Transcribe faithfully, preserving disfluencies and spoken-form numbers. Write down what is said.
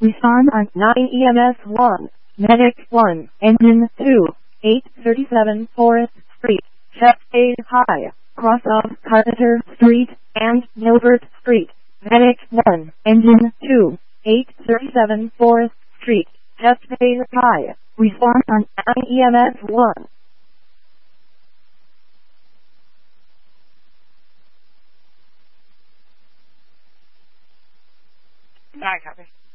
Respond on nine E M S one. Medic one. Engine two. eight thirty-seven Forest Street. Chepstow High. Cross of Carpenter Street and Gilbert Street. Medic one. Engine two. eight thirty-seven Forest Street. Chepstow High. Respond on nine E M S one. Alright, copy.